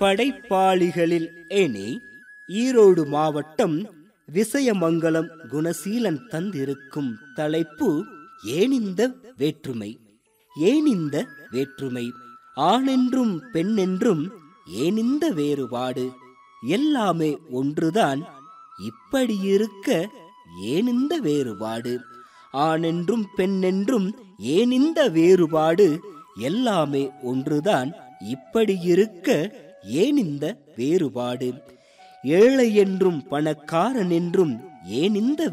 படைப்பாளிகளில் எண்ணி ஈரோடு மாவட்டம் விசயமங்கலம் குணசீலன் தந்திருக்கும் தலைப்பு ஏன் இந்த வேற்றுமை? ஏன் இந்த வேற்றுமை? ஆணென்றும் பெண்ணென்றும் ஏன் இந்த வேறுபாடு? எல்லாமே ஒன்றுதான், இப்படி இருக்க ஏன் இந்த வேறுபாடு? ஆணென்றும் பெண்ணென்றும் ஏன் இந்த வேறுபாடு? எல்லாமே ஒன்றுதான், இப்படி இருக்க ஏன் இந்த வேறுபாடு? ஏழை என்றும் பணக்காரன் என்றும் ஏன் இந்த